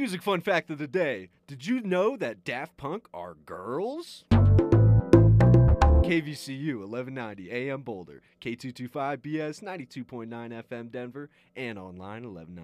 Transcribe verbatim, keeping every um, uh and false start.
Music fun fact of the day. Did you know that Daft Punk are girls? K V C U eleven ninety A M Boulder, K two twenty-five B S ninety-two point nine F M Denver, and online eleven ninety.